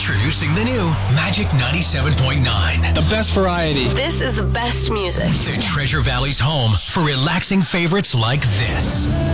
Introducing the new Magic 97.9. The best variety. This is the best music. The Treasure Valley's home for relaxing favorites like this.